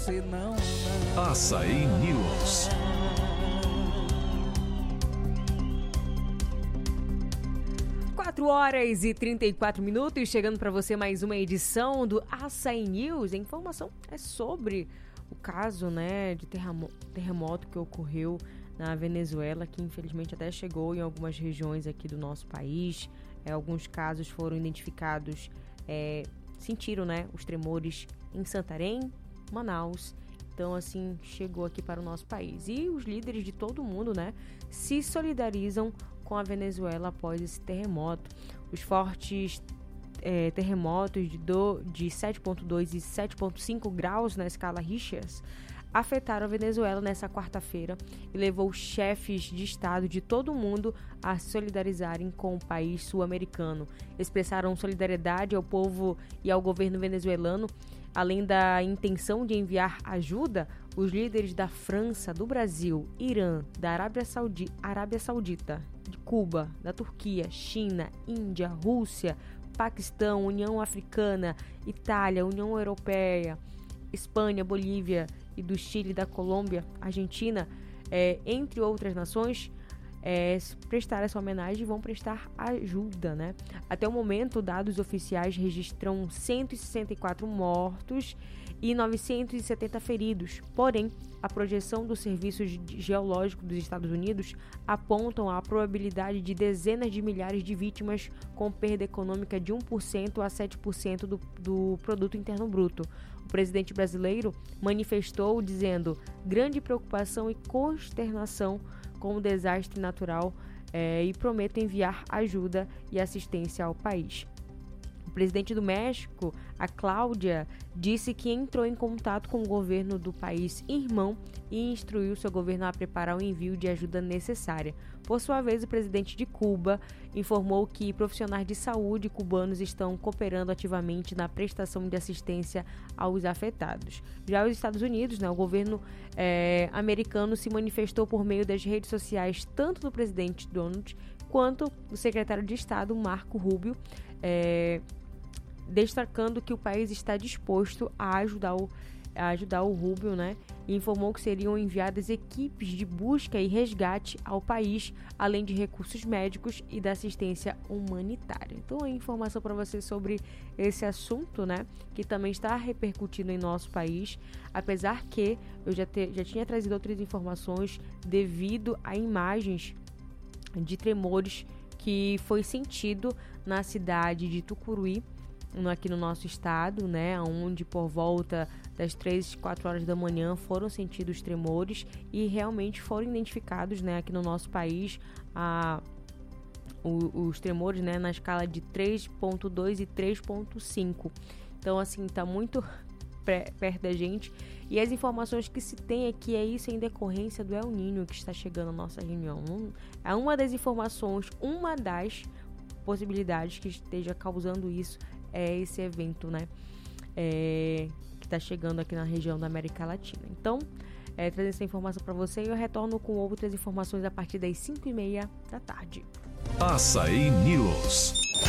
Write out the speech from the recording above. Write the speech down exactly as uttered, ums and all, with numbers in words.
você não, não. Açaí News. quatro horas e trinta e quatro minutos, chegando para você mais uma edição do Açaí News. A informação é sobre o caso, né, de terremo- terremoto que ocorreu na Venezuela, que infelizmente até chegou em algumas regiões aqui do nosso país. É, alguns casos foram identificados, é, sentiram, né, os tremores em Santarém, Manaus. Então, assim, chegou aqui para o nosso país. E os líderes de todo mundo, né, se solidarizam com a Venezuela após esse terremoto. Os fortes é, terremotos de, do, de sete ponto dois e sete ponto cinco graus na escala Richter afetaram a Venezuela nessa quarta-feira e levou chefes de Estado de todo o mundo a se solidarizarem com o país sul-americano. Expressaram solidariedade ao povo e ao governo venezuelano. Além da intenção de enviar ajuda, os líderes da França, do Brasil, Irã, da Arábia, Saudi- Arábia Saudita, de Cuba, da Turquia, China, Índia, Rússia, Paquistão, União Africana, Itália, União Europeia, Espanha, Bolívia e do Chile, da Colômbia, Argentina, é, entre outras nações, é, prestar essa homenagem e vão prestar ajuda, né? Até o momento, dados oficiais registram cento e sessenta e quatro mortos e novecentos e setenta feridos. Porém, a projeção do Serviço Geológico dos Estados Unidos apontam a probabilidade de dezenas de milhares de vítimas, com perda econômica de um por cento a sete por cento do, do produto interno bruto. O presidente brasileiro manifestou dizendo grande preocupação e consternação com o desastre natural é, e promete enviar ajuda e assistência ao país. O presidente do México, a Cláudia, disse que entrou em contato com o governo do país irmão e instruiu seu governo a preparar o envio de ajuda necessária. Por sua vez, o presidente de Cuba informou que profissionais de saúde cubanos estão cooperando ativamente na prestação de assistência aos afetados. Já os Estados Unidos, né, o governo é, americano se manifestou por meio das redes sociais tanto do presidente Donald quanto do secretário de Estado, Marco Rubio, é, destacando que o país está disposto a ajudar o, a ajudar o Rubio, né? E informou que seriam enviadas equipes de busca e resgate ao país, além de recursos médicos e da assistência humanitária. Então, a informação para você sobre esse assunto, né? Que também está repercutindo em nosso país, apesar que eu já, te, já tinha trazido outras informações devido a imagens de tremores que foi sentido na cidade de Tucuruí, aqui no nosso estado, né, onde por volta das três, quatro horas da manhã foram sentidos tremores e realmente foram identificados, né, aqui no nosso país a, o, os tremores, né, na escala de três ponto dois e três ponto cinco. Então, assim, tá muito pré, perto da gente. E as informações que se tem aqui é isso em decorrência do El Niño que está chegando à nossa região. É uma das informações, uma das possibilidades que esteja causando isso é esse evento, né, é, que está chegando aqui na região da América Latina. Então, é, trazendo essa informação para você e eu retorno com outras informações a partir das cinco e meia da tarde. Açaí News.